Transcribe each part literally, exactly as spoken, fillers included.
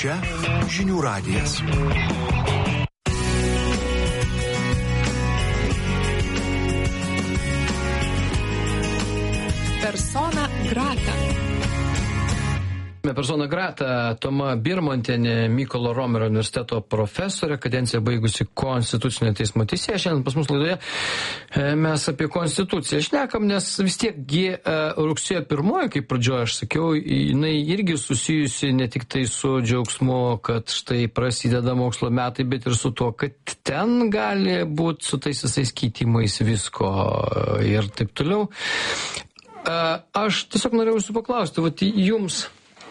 Čia žinių radijas. Persona grata. Persona grata, Toma Birmontienė, Mykolo Romerio universiteto profesorė, kadenciją baigusi Konstitucinio teismo teisėja. Šiandien pas mus laidoje mes apie Konstituciją šnekam, nes vis tiekgi rugsėjo pirmoji, kaip pradžioje aš sakiau, jinai irgi susijusi ne tik tai su džiaugsmu, kad štai prasideda mokslo metai, bet ir su tuo, kad ten gali būti su tais visais keitimais visko ir taip toliau. Aš tiesiog norėjau jūsų paklausti, vat jums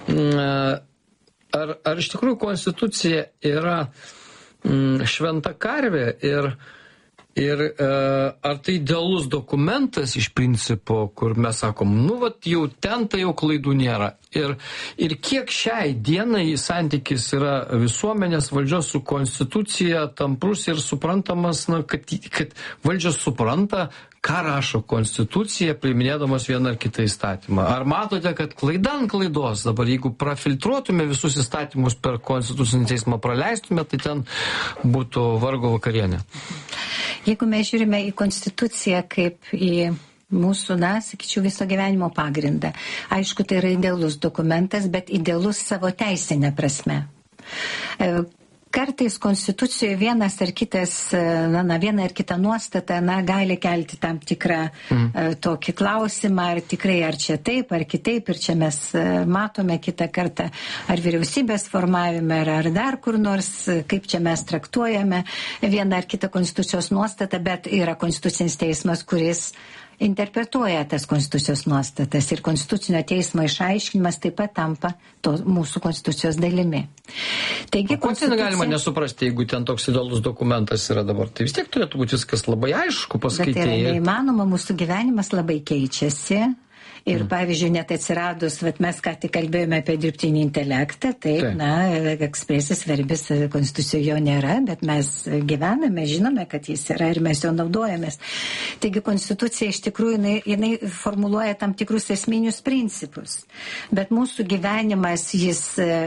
Ar, ar iš tikrųjų Konstitucija yra mm, šventa karvė ir, ir e, ar tai idealus dokumentas iš principo, kur mes sakom, nu vat jau ten tai jau klaidų nėra. Ir, ir kiek šiai dienai santykis yra visuomenės valdžios su Konstitucija tamprus ir suprantamas, na, kad, kad valdžios supranta, ką rašo Konstitucija, priiminėdamas vieną ar kitą įstatymą. Ar matote, kad klaida ant klaidos dabar, jeigu prafiltruotume visus įstatymus per Konstitucinį teismą praleistume, tai ten būtų vargo vakarienė? Jeigu mes žiūrime į Konstituciją kaip į mūsų, na, sakyčiau, viso gyvenimo pagrindą, aišku, tai yra idealus dokumentas, bet idealus savo teisinę prasme. Kartais Konstitucijoje vienas ar kitas, na, na viena ar kita nuostata, na, gali kelti tam tikrą mm. uh, tokį klausimą, ar tikrai, ar čia taip, ar kitaip, ir čia mes uh, matome kitą kartą, ar vyriausybės formavime, ar, ar dar kur nors, kaip čia mes traktuojame vieną ar kitą Konstitucijos nuostatą, bet yra Konstitucinis teismas, kuris interpretuoja tas Konstitucijos nuostatas ir Konstitucinio teismo išaiškinimas taip pat tampa to mūsų Konstitucijos dalimi. Taigi, ko Konstitucija... galima nesuprasti, jeigu ten toks idealus dokumentas yra dabar? Tai vis tiek turėtų būti viskas labai aišku paskaitėjai. Bet tai yra neįmanoma, mūsų gyvenimas labai keičiasi. Ir, pavyzdžiui, net atsiradus, vat mes ką tik kalbėjome apie dirbtinį intelektą, taip, taip. na, ekspresas verbis Konstitucijoje jo nėra, bet mes gyvename, žinome, kad jis yra ir mes jo naudojamės. Taigi Konstitucija iš tikrųjų, jinai, jinai formuluoja tam tikrus esminius principus, bet mūsų gyvenimas jis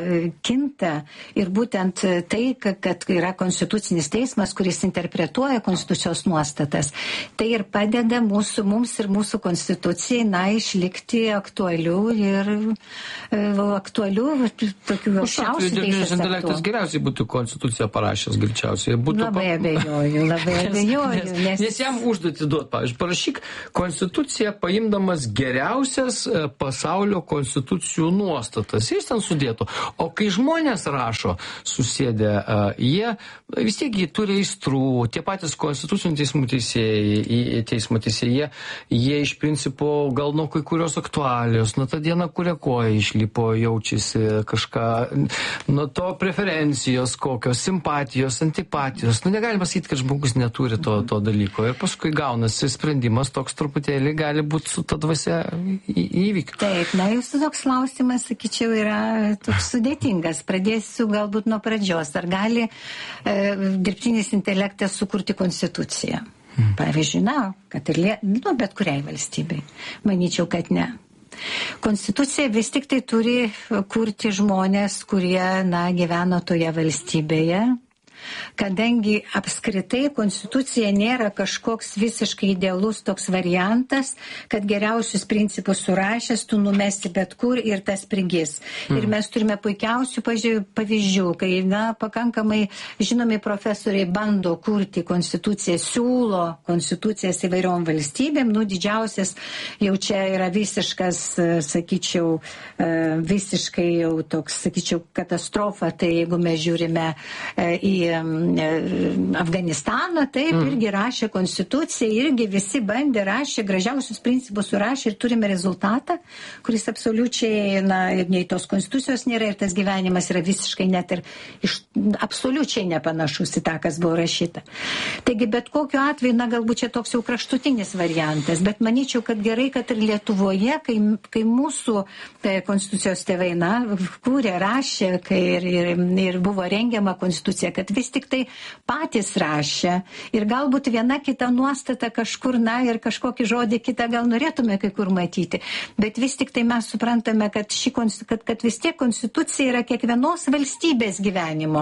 kinta ir būtent tai, kad yra Konstitucinis teismas, kuris interpretuoja Konstitucijos nuostatas, tai ir padeda mūsų, mums ir mūsų Konstitucijai, na, išlikti likti aktualių ir e, aktualių tokių aukščiausių teisės aktų. Dirbtinis intelektas geriausiai būtų Konstituciją parašęs, greičiausiai. Būtų labai pa... abejoju, labai abejoju. Nes, nes... nes jam užduotį duot, pavyzdžiui, parašyk Konstituciją paimdamas geriausias pasaulio konstitucijų nuostatas. Jis ten sudėtų. O kai žmonės rašo, susėdę, jie vis tiek jie turi aistrų, tie patys Konstitucinių teismų teisėjai, teismo teisėjai, jie iš principo gal nuo kai kurios aktualijos, nuo tą dieną, kuria koja išlipo, jaučiasi kažką, nuo to preferencijos kokios, simpatijos, antipatijos. Nu, negalima sakyti, kad žmogus neturi to, to dalyko. Ir paskui gaunasi sprendimas toks truputėlį gali būti su ta dvasia įvykiu. Taip, na, jūsų toks klausimas, sakyčiau, yra toks sudėtingas. Pradėsiu galbūt nuo pradžios. Ar gali e, dirbtinis intelektas sukurti Konstituciją? Pavyzdžiui, na, kad ir lie, nu, bet kuriai valstybei. Manyčiau, kad ne. Konstitucija vis tik tai turi kurti žmonės, kurie, na, gyveno toje valstybėje. Kadangi apskritai Konstitucija nėra kažkoks visiškai idealus toks variantas, kad geriausius principus surašęs, tu numesi bet kur ir tas prigis. Mm. Ir mes turime puikiausių pavyzdžių, kai, na, pakankamai žinomi profesoriai bando kurti Konstituciją, siūlo Konstitucijas įvairiom valstybėm, nu, didžiausias jau čia yra visiškas, sakyčiau, visiškai jau toks, sakyčiau, katastrofa, tai jeigu mes žiūrime į Afganistano, taip, mm. irgi rašė Konstituciją, irgi visi bandė, rašė, gražiausius principus surašė ir turime rezultatą, kuris absoliučiai, na, nei tos Konstitucijos nėra ir tas gyvenimas yra visiškai net ir iš, absoliučiai nepanašus į tą, kas buvo rašyta. Taigi, bet kokiu atveju, na, galbūt čia toks jau kraštutinis variantas, bet manyčiau, kad gerai, kad ir Lietuvoje, kai, kai mūsų tai, Konstitucijos tėvai, na, kūrė, rašė, kai ir, ir, ir buvo rengiama Konstitucija, kad vis tik tai patys rašė ir galbūt viena kita nuostata kažkur, na ir kažkokį žodį kitą gal norėtume kai kur matyti, bet vis tik tai mes suprantame, kad, ši, kad, kad vis tiek konstitucija yra kiekvienos valstybės gyvenimo.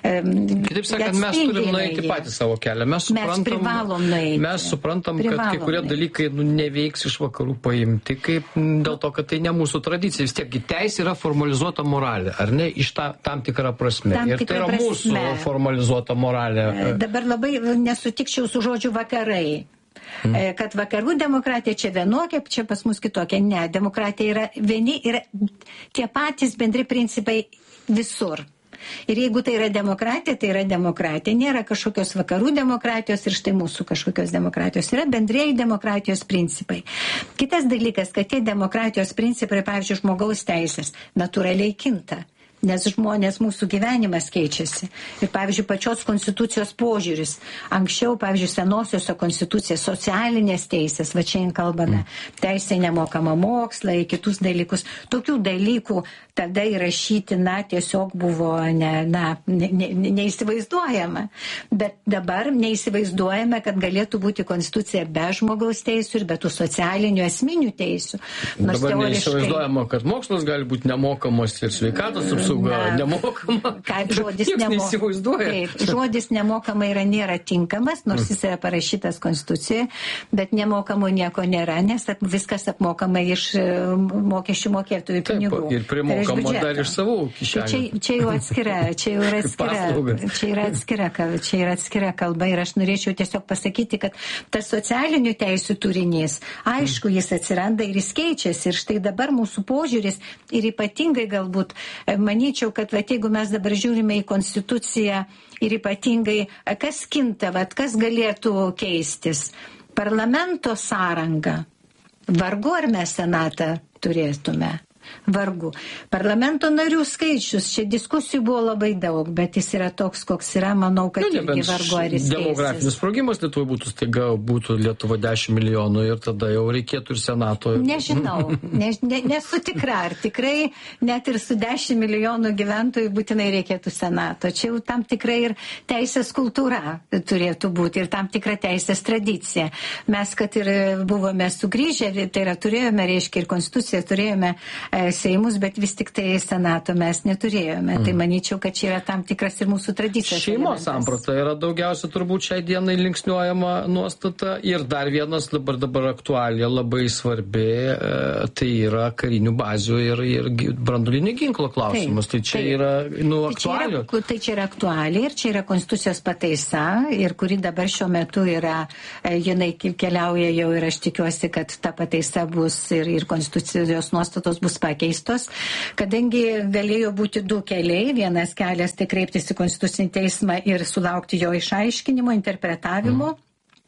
Kitaip sakant, mes turim nueiti patys savo kelią. Mes suprantam, mes privalom nueiti. Mes suprantam privalom kad kai kurie nueiti. dalykai nu, neveiks iš vakarų paimti, kaip dėl to, kad tai ne mūsų tradicija. Vis tiek teisė yra formalizuota moralė, ar ne, iš ta, tam tikrą prasme. Tam ir tai yra prasme. mūsų formalizuota moralė. Dabar labai nesutikčiau su žodžiu vakarai. Hmm. Kad vakarų demokratija čia vienokia, čia pas mus kitokia. Ne, demokratija yra vieni, yra tie patys bendri principai visur. Ir jeigu tai yra demokratija, tai yra demokratija. Nėra kažkokios vakarų demokratijos ir štai mūsų kažkokios demokratijos. Yra bendrieji demokratijos principai. Kitas dalykas, kad tie demokratijos principai, pavyzdžiui, žmogaus teisės, natūraliai kinta. Nes žmonės, mūsų gyvenimas keičiasi. Ir, pavyzdžiui, pačios konstitucijos požiūris. Anksčiau, pavyzdžiui, senosiuose konstitucijos socialinės teisės, va čia kalbame, teisė nemokama mokslą, kitus dalykus. Tokių dalykų tada įrašyti, na, tiesiog buvo ne, na, ne, ne, neįsivaizduojama. Bet dabar neįsivaizduojame, kad galėtų būti konstitucija be žmogaus teisų ir be tų socialinių esminių teisų. Nors dabar teoriškai... neįsivaizduojama, kad mokslas gali būti nemokamas ir sveikatos apsaugos. Na, nemokama. Ką, žodis, nemo... Taip, žodis nemokama yra nėra tinkamas, nors jis yra parašytas konstitucijoje, bet nemokamo nieko nėra, nes viskas apmokama iš mokesčių mokėtojų pinigų. Taip, ir primokama tai dar iš savų kišenių. Čia, čia jau atskira, čia jau yra atskira, čia yra atskira, čia yra atskira kalba ir aš norėčiau tiesiog pasakyti, kad tas socialinių teisių turinys, aišku, jis atsiranda ir jis keičiasi ir štai dabar mūsų požiūris ir ypatingai galbūt manyčiau, kad vat, jeigu mes dabar žiūrime į konstituciją ir ypatingai, kas kinta, vat, kas galėtų keistis. Parlamento sąranga. Vargu ar mes senatą turėtume. Vargu. Parlamento narių skaičius, čia diskusijų buvo labai daug, bet jis yra toks, koks yra, manau, kad nu, irgi vargu ar jis demografinis sprogimas Lietuvoje būtų, staiga būtų Lietuva dešimt milijonų ir tada jau reikėtų ir senato. Nežinau, ne, ne, nesu tikra, ar tikrai net ir su dešimt milijonų gyventojų būtinai reikėtų senato. Čia jau tam tikrai ir teisės kultūra turėtų būti ir tam tikra teisės tradicija. Mes, kad ir buvome sugrįžę, tai yra turėjome, reiškia, ir konstituciją turėjome Seimus, bet vis tik tai senato mes neturėjome. Mm. Tai manyčiau, kad čia yra tam tikras ir mūsų tradicijos. Šeimos samprata yra daugiausia turbūt šiai dienai linksniuojama nuostata ir dar vienas dabar, dabar aktualija labai svarbi, tai yra karinių bazių ir, ir branduolinio ginklo klausimas. Taip, tai čia taip. Yra nu, aktualija. Tai, tai čia yra aktualija ir čia yra konstitucijos pataisa ir kuri dabar šiuo metu yra, jinai keliauja jau ir aš tikiuosi, kad ta pataisa bus ir, ir konstitucijos nuostatos bus pakeistos, kadangi galėjo būti du keliai. Vienas kelias tai kreiptis į Konstitucinį teismą ir sulaukti jo išaiškinimo, interpretavimo. Mm.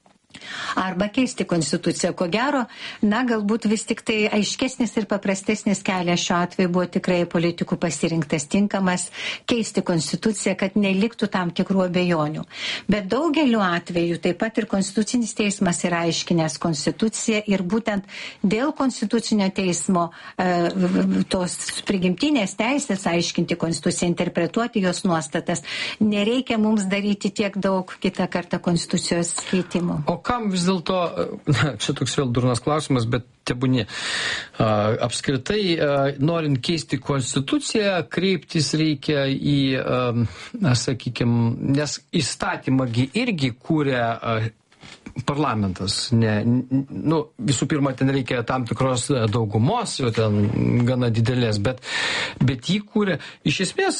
Arba keisti konstituciją. Ko gero, na, galbūt vis tik tai aiškesnis ir paprastesnis kelias šiuo atveju buvo tikrai politikų pasirinktas tinkamas keisti konstituciją, kad neliktų tam tikrų abejonių. Bet daugeliu atveju taip pat ir Konstitucinis teismas yra aiškinęs konstituciją ir būtent dėl Konstitucinio teismo e, tos prigimtinės teisės aiškinti konstituciją, interpretuoti jos nuostatas, nereikia mums daryti tiek daug kitą kartą konstitucijos keitimų. O kam vis dėlto, čia toks vėl durnas klausimas, bet tebūnie, apskritai, norint keisti konstituciją, kreiptis reikia į, sakykime, nes įstatymągi irgi kūrė parlamentas. Ne, nu, visų pirma, ten reikia tam tikros daugumos, jau ten gana didelės, bet, bet jį kūrė. Iš esmės,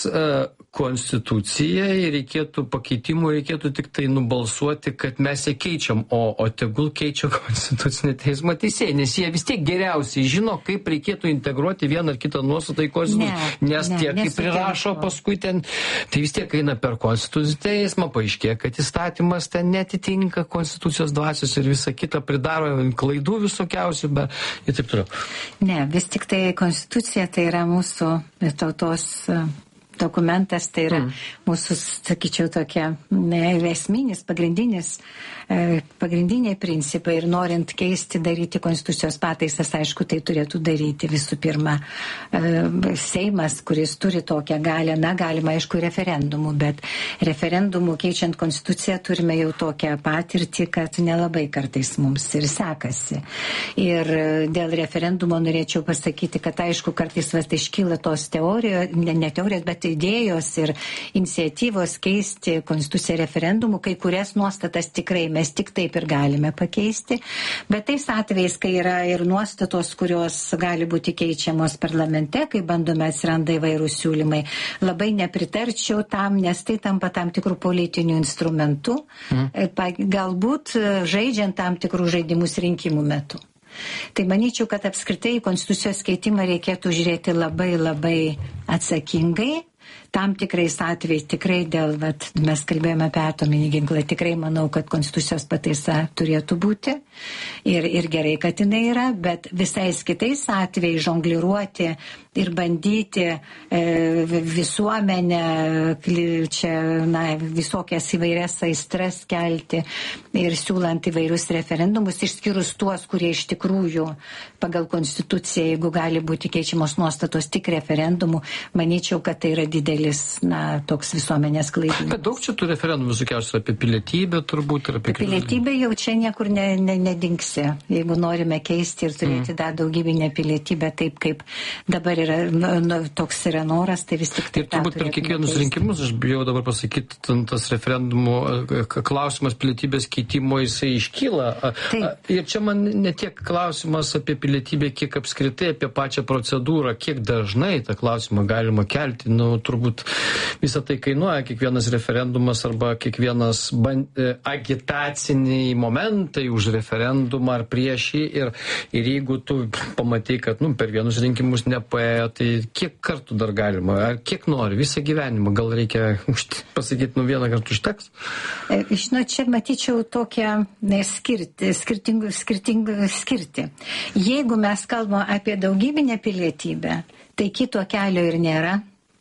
konstitucijai reikėtų pakeitimų, reikėtų tik tai nubalsuoti, kad mes ją keičiam, o, o tegul keičia Konstitucinį teismą teisėjai, nes jie vis tiek geriausiai žino, kaip reikėtų integruoti vieną ar kitą nuostatą į Konstituciją. Ne, nes ne, tie, kaip prirašo paskui ten, tai vis tiek eina per Konstitucinį teismą, paaiškėja, kad įstatymas ten netitinka Konstitucijos dvasios ir visa kita, pridaro klaidų visokiausių, bet ir taip toliau. Ne, vis tik tai Konstitucija tai yra mūsų tautos dokumentas, tai yra mm. mūsų, sakyčiau, tokia ne, esminis, pagrindinis, e, pagrindiniai principai ir norint keisti, daryti konstitucijos pataisas, aišku, tai turėtų daryti visų pirma e, Seimas, kuris turi tokią galę, na, galima, aišku, referendumų, bet referendumų keičiant konstituciją turime jau tokią patirtį, kad nelabai kartais mums ir sekasi. Ir dėl referendumo norėčiau pasakyti, kad aišku, kartais vat, iškyla tos teorijos, ne, ne teorijos, bet idėjos ir iniciatyvos keisti konstituciją referendumų, kai kurias nuostatas tikrai mes tik taip ir galime pakeisti, bet tais atvejais, kai yra ir nuostatos, kurios gali būti keičiamos parlamente, kai bandome atsiranda įvairūs siūlymai, labai nepritarčiau tam, nes tai tampa tam tikrų politinių instrumentų, mm. galbūt žaidžiant tam tikrų žaidimus rinkimų metu. Tai manyčiau, kad apskritai konstitucijos keitimą reikėtų žiūrėti labai labai atsakingai. Tam tikrais atvejais tikrai dėl, vat, mes kalbėjome apie atominį ginklą, tikrai manau, kad konstitucijos pataisa turėtų būti ir, ir gerai, kad jinai yra, bet visais kitais atvejais žongliruoti ir bandyti e, visuomenę, čia, na, visokias įvairias aistras kelti ir siūlant įvairius referendumus, išskyrus tuos, kurie iš tikrųjų pagal konstituciją, jeigu gali būti keičiamos nuostatos tik referendumų, manyčiau, kad tai yra didelis, na, toks visuomenės klaidimas. Bet daug čia tų referendumų visokiausių apie pilietybę turbūt ir apie... Pilietybė jau čia niekur ne, ne, nedingsi. Jeigu norime keisti ir turėti mm. dar daugybinę pilietybę taip, kaip dabar yra, nu, toks yra noras, tai vis tik tai... Ir turbūt per kiekvienus keisti. Rinkimus, aš bijau dabar pasakyti, tas referendumų klausimas pilietybės keitimo, jisai iškyla. Taip. Ir čia man ne tiek klausimas apie pilietybę, kiek apskritai apie pačią procedūrą, kiek dažnai tą klausimą galima kelti. Nu, turbūt visą tai kainuoja, kiekvienas referendumas arba kiekvienas band, agitaciniai momentai už referendumą ar prieš jį. Ir, ir jeigu tu pamatai, kad nu, per vienus rinkimus nepaėjo, tai kiek kartų dar galima? Ar kiek nori? Visą gyvenimą? Gal reikia pasakyti, nu vieną kartą užteks? Žinau, čia matyčiau tokią skirti, skirtingų, skirtingų skirti. Jeigu mes kalbame apie daugybinę pilietybę, tai kito kelio ir nėra.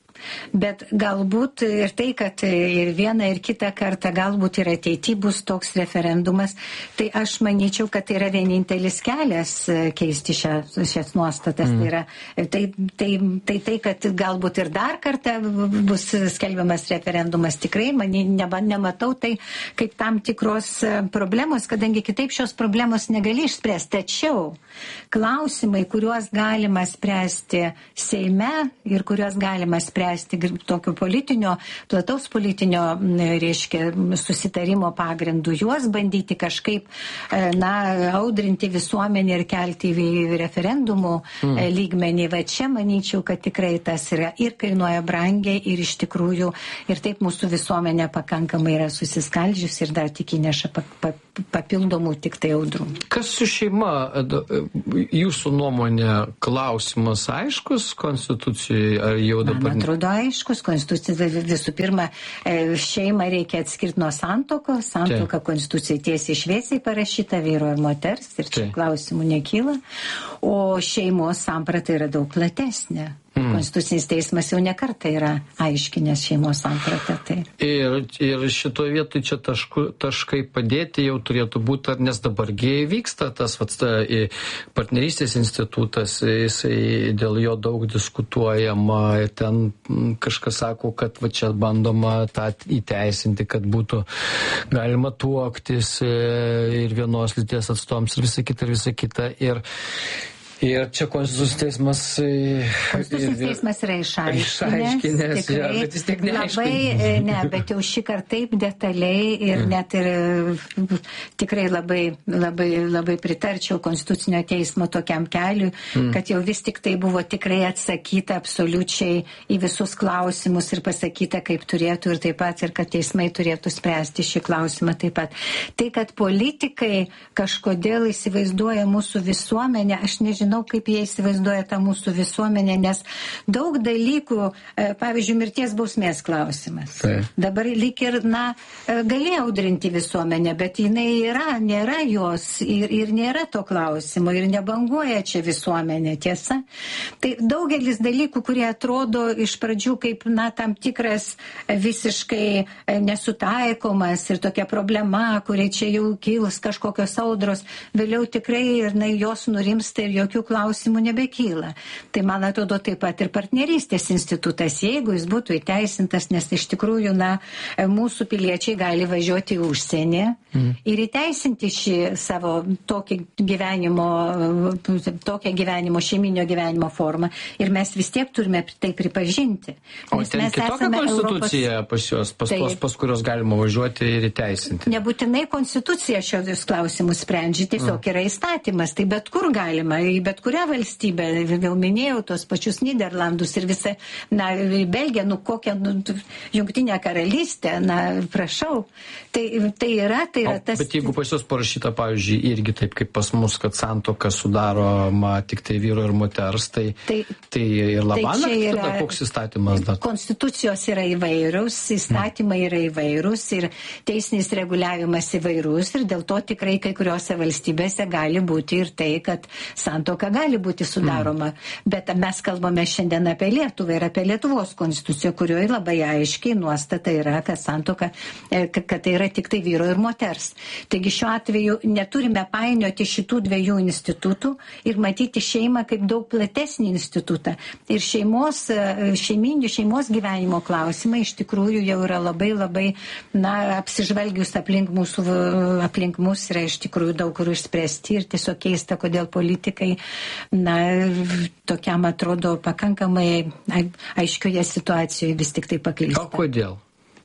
Bet galbūt ir tai, kad ir vieną ir kitą kartą galbūt ir ateityje bus toks referendumas, tai aš manyčiau, kad tai yra vienintelis kelias keisti šią, šias nuostatas. Mm. Tai, yra, tai, tai, tai tai, kad galbūt ir dar kartą bus skelbiamas referendumas, tikrai man ne, nematau tai kaip tam tikros problemos, kadangi kitaip šios problemos negali išspręsti. Tačiau klausimai, kuriuos galima spręsti Seime ir kuriuos galima spręsti tokio politinio, plataus politinio, reiškia, susitarimo pagrindų, juos bandyti kažkaip, na, audrinti visuomenį ir kelti į referendumų mm. lygmenį. Va čia manyčiau, kad tikrai tas yra ir kainuoja brangiai ir iš tikrųjų ir taip mūsų visuomenė pakankamai yra susiskaldžius ir dar tik įneša pa, pa, papildomų tik tai audrų. Kas su šeima, jūsų nuomonė, klausimas aiškus konstitucijai, ar jau dabar... Man atrodo aiškus, konstitucija visų pirma, šeimą reikia atskirti nuo santokos, santoka konstitucijai tiesiai šviesiai parašyta vyro ir moters, ir čia klausimų nekyla, o šeimos samprata yra daug platesnė. Mm. Konstitucinis teismas jau nekartą yra aiškinęs šeimos sampratą. Tai. Ir, ir šitoje vietoje čia tašku, taškai padėti jau turėtų būti, nes dabargi vyksta tas vat, partnerystės institutas, jisai dėl jo daug diskutuojama, ten kažkas sako, kad va, čia bandoma tą įteisinti, kad būtų galima tuoktis ir vienos lyties atstovams ir visa kita, ir visa kita. Ir Ir čia Konstitucinis teismas... Konstitucinis teismas yra išaiškinęs. Išaiškinęs, ja, bet jis tiek neaiškinęs. Labai, ne, bet jau šį kartą taip detaliai ir mm. net ir tikrai labai, labai, labai pritarčiau Konstitucinio teismo tokiam keliui, mm. kad jau vis tik tai buvo tikrai atsakyta absoliučiai į visus klausimus ir pasakyta, kaip turėtų ir taip pat, ir kad teismai turėtų spręsti šį klausimą taip pat. Tai, kad politikai kažkodėl įsivaizduoja mūsų visuomenę, aš nežinau, nežinau, kaip jie įsivaizduoja tą mūsų visuomenę, nes daug dalykų, pavyzdžiui, mirties bausmės klausimas. Tai. Dabar lyg ir, na, galėjo audrinti visuomenę, bet jinai yra, nėra jos ir, ir nėra to klausimo ir nebanguoja čia visuomenė, tiesa. Tai daugelis dalykų, kurie atrodo iš pradžių kaip, na, tam tikras visiškai nesutaikomas ir tokia problema, kurie čia jau kils kažkokios audros, vėliau tikrai na, jos nurimsta ir jokių klausimų nebekyla. Tai man atrodo taip pat ir partnerystės institutas, jeigu jis būtų įteisintas, nes iš tikrųjų na, mūsų piliečiai gali važiuoti į užsienį mm. ir įteisinti šį savo tokį gyvenimo, tokią gyvenimo, šeiminio gyvenimo formą ir mes vis tiek turime tai pripažinti. O ten kitokia konstitucija Europos... pas jos, pas, tai... pas, pas kurios galima važiuoti ir įteisinti? Nebūtinai konstitucija šios klausimus sprendžia, tiesiog mm. yra įstatymas, tai bet kur galima, į bet kurią valstybę, jau minėjau tos pačius Niderlandus ir visą, na, Belgiją, nu kokią, nu, Jungtinę karalystę, na, prašau, tai, tai yra, tai yra o, tas... Bet jeigu pas jos parašyta, pavyzdžiui, irgi taip kaip pas mus, kad santuoka sudaroma tik tai vyro ir moters, tai, tai, tai ir labanakt tai tada koks įstatymas dar? Konstitucijos yra įvairius, įstatymai yra įvairūs ir teisinis reguliavimas įvairus ir dėl to tikrai kai kuriuose valstybėse gali būti ir tai, kad santuoka gali būti sudaroma. Mm. Bet mes kalbame šiandien apie Lietuvą ir apie Lietuvos konstituciją, kurioje labai aiškiai nuostata yra, kad santuoka, kad tai yra tik tai vyro ir moters. Taigi šiuo atveju neturime painioti šitų dviejų institutų ir matyti šeimą kaip daug platesnį institutą. Ir šeimos, šeiminių, šeimos gyvenimo klausimai iš tikrųjų jau yra labai labai, na, apsižvalgius aplink mūsų, aplink mus yra iš tikrųjų daug kur išspręsti ir tiesiog keista, kodėl politikai, na, tokiam atrodo pakankamai aiškioje situacijoje vis tik tai paklysta. O kodėl?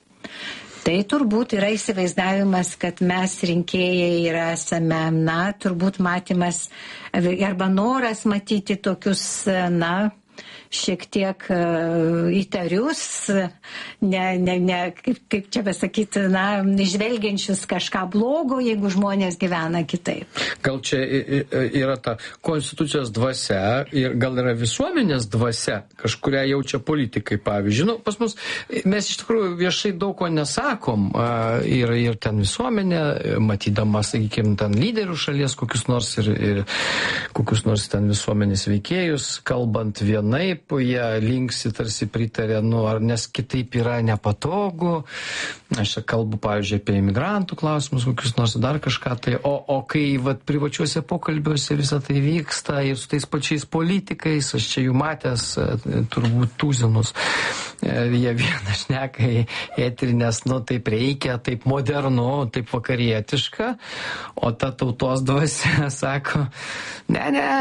Tai turbūt yra įsivaizdavimas, kad mes rinkėjai yra esame, na, turbūt matymas arba noras matyti tokius, na, šiek tiek uh, įtarius, ne, ne, ne, kaip, kaip čia pasakyti, na, žvelgiančius kažką blogo, jeigu žmonės gyvena kitaip. Gal čia yra ta konstitucijos dvasia ir gal yra visuomenės dvasia, kažkuria jaučia politikai, pavyzdžiui. Nu, pas mus mes iš tikrųjų viešai daug ko nesakom uh, ir, ir ten visuomenė, matydama, sakykime, ten lyderių šalies kokius nors ir, ir kokius nors ten visuomenės veikėjus, kalbant vienaip, jie linksi tarsi pritarė, nu, ar nes kitaip yra nepatogu. Aš čia kalbu, pavyzdžiui, apie imigrantų klausimus, kokius nors dar kažką. Tai, o, o kai vat, privačiuose pokalbiuose visą tai vyksta ir su tais pačiais politikais, aš čia jų matęs turbūt tūzinus, jie vieną šneka į eterį, nes, nu, taip reikia, taip modernu, taip vakarietiška, o ta tautos dvasia sako, ne, ne,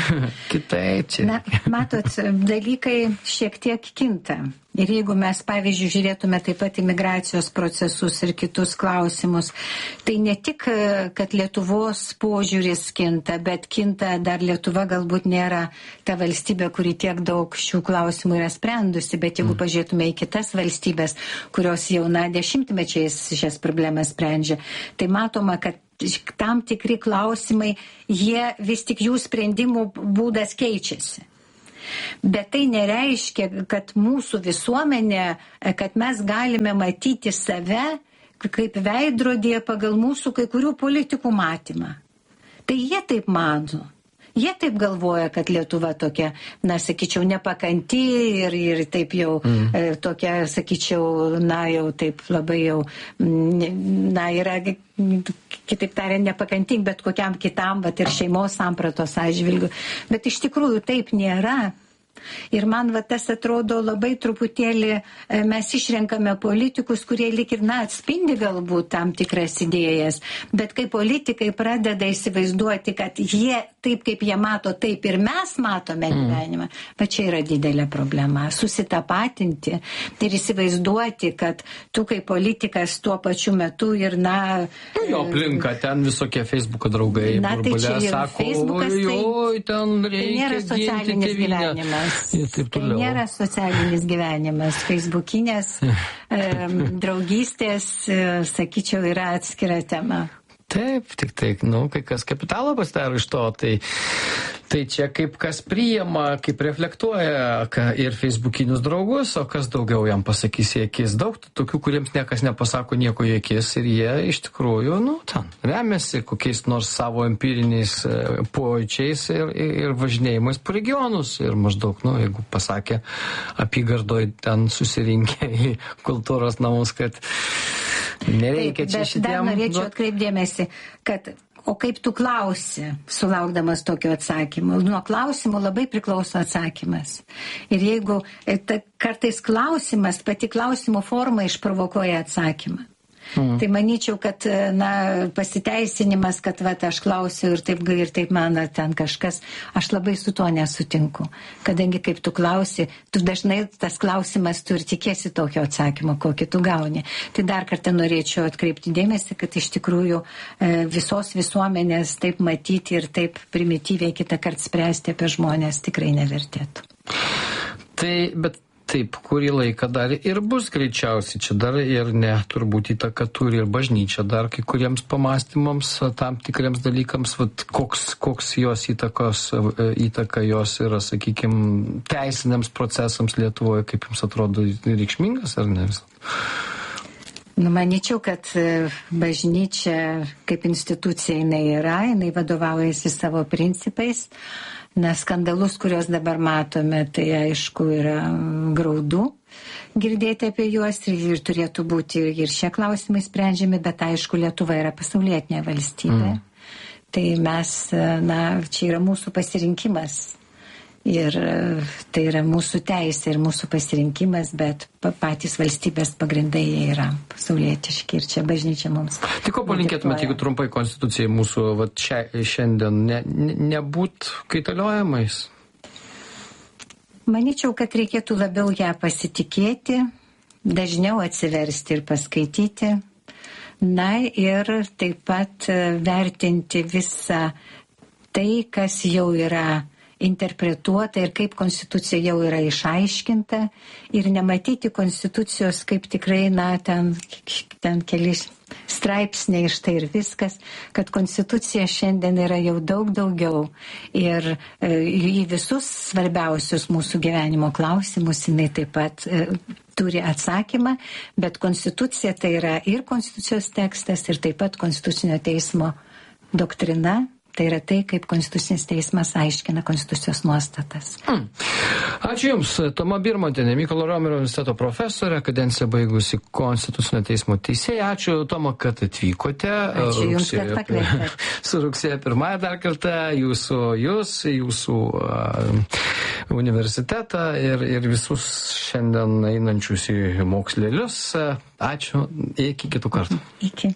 kitaip čia. Na, matot, dalykai šiek tiek kinta. Ir jeigu mes, pavyzdžiui, žiūrėtume taip pat imigracijos procesus ir kitus klausimus, tai ne tik, kad Lietuvos požiūris kinta, bet kinta dar Lietuva galbūt nėra ta valstybė, kuri tiek daug šių klausimų yra sprendusi, bet jeigu pažiūrėtume į kitas valstybės, kurios jau na dešimtmečiais šias problemas sprendžia, tai matoma, kad tam tikri klausimai, jie vis tik jų sprendimų būdas keičiasi. Bet tai nereiškia, kad mūsų visuomenė, kad mes galime matyti save kaip veidrodėje pagal mūsų kai kurių politikų matymą. Tai jie taip mano. Jie taip galvoja, kad Lietuva tokia, na, sakyčiau, nepakanti ir, ir taip jau mm. e, tokia, sakyčiau, na, jau taip labai jau, na, yra, kitaip tariant, nepakanti bet kokiam kitam, bet ir šeimos sampratos atžvilgiu. Bet iš tikrųjų taip nėra. Ir man va tas atrodo labai truputėlį mes išrenkame politikus, kurie lyg ir, na, atspindi galbūt tam tikras idėjas, bet kai politikai pradeda įsivaizduoti, kad jie taip, kaip jie mato, taip ir mes matome gyvenimą, mm. bet čia yra didelė problema. Susitapatinti ir įsivaizduoti, kad tu kaip politikas tuo pačiu metu ir, na... Jo aplinka, ten visokie Facebooko draugai, na, burbulė, tai sako, oi, oi, ten reikia tai ginti tėvynę. Tai nėra socialinis gyvenimas. Facebookinės e, draugystės, e, sakyčiau, yra atskira tema. Taip, tik tai, nu, kai kas kapitalo pasidaro iš to, tai Tai čia kaip kas priima, kaip reflektuoja ir feisbukinius draugus, o kas daugiau jam pasakys į akis. Daug tokių, kuriems niekas nepasako nieko į akis ir jie iš tikrųjų, nu, ten, remiasi kokiais nors savo empiriniais pojūčiais ir, ir, ir važinėjimais po regionus. Ir maždaug, nu, jeigu pasakė apygardoj ten susirinkę į kultūros namus, kad nereikia Taip, čia šitiem... Dar norėčiau atkreipdėmėsi, kad o kaip tu klausi, sulaukdamas tokio atsakymo? Nuo klausimų labai priklauso atsakymas. Ir jeigu ta, kartais klausimas, pati klausimo forma išprovokuoja atsakymą. Mm. Tai manyčiau, kad na, pasiteisinimas, kad va, aš klausiu ir taip, ir taip man ten kažkas, aš labai su to nesutinku. Kadangi kaip tu klausi, tu dažnai tas klausimas tu ir tikėsi tokio atsakymo, kokį tu gauni. Tai dar kartą norėčiau atkreipti dėmesį, kad iš tikrųjų visos visuomenės taip matyti ir taip primityviai kitą kartą spręsti apie žmonės tikrai nevertėtų. Tai, bet taip, kurį laiką dar ir bus greičiausiai. Čia dar ir ne, turbūt įtaka turi ir bažnyčia dar kai kuriems pamastymams, tam tikriems dalykams, vat, koks, koks jos įtakos, įtaka jos yra, sakykime, teisiniams procesams Lietuvoje, kaip jums atrodo, reikšmingas ar ne vis? Nu, manyčiau, kad bažnyčia kaip institucija jinai yra, jinai vadovaujasi savo principais. Nes skandalus, kuriuos dabar matome, tai aišku yra graudu girdėti apie juos ir, ir turėtų būti ir šie klausimai sprendžiami, bet aišku, Lietuva yra pasaulietinė valstybė. Mm. Tai mes, na, čia yra mūsų pasirinkimas ir tai yra mūsų teisė ir mūsų pasirinkimas, bet patys valstybės pagrindai yra pasaulietiški ir čia bažnyčia mums. Tai ko palinkėtumėte, jeigu trumpai konstitucijai mūsų vat, šia, šiandien ne, ne, nebūt kaitaliojamais? Manyčiau, kad reikėtų labiau ją pasitikėti, dažniau atsiversti ir paskaityti, na ir taip pat vertinti visą tai, kas jau yra interpretuota ir kaip konstitucija jau yra išaiškinta ir nematyti konstitucijos kaip tikrai, na, ten, ten keli straipsniai štai ir viskas, kad konstitucija šiandien yra jau daug daugiau ir e, į visus svarbiausius mūsų gyvenimo klausimus jinai taip pat e, turi atsakymą, bet konstitucija tai yra ir konstitucijos tekstas ir taip pat konstitucinio teismo doktrina. Tai yra tai, kaip Konstitucinis teismas aiškina konstitucijos nuostatas. Hmm. Ačiū Jums, Toma Birmontienė, Mykolo Romerio universiteto profesorė, kadenciją baigusi Konstitucinio teismo teisėja. Ačiū, Toma, kad atvykote. Ačiū Jums, kad pakvietėte. Su rugsėjo pirmąją dar kartą jūsų, jūs, jūsų uh, universitetą ir, ir visus šiandien einančius į mokslelius. Ačiū, iki kitų kartų. Iki.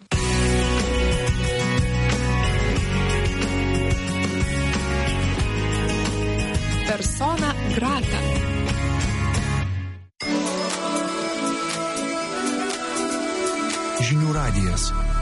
Persona grata. Žinių radijas.